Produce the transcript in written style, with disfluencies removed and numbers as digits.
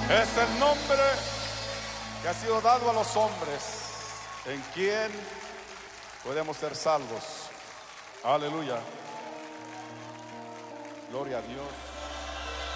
Es el nombre que ha sido dado a los hombres, en quien podemos ser salvos. Aleluya. Gloria a Dios.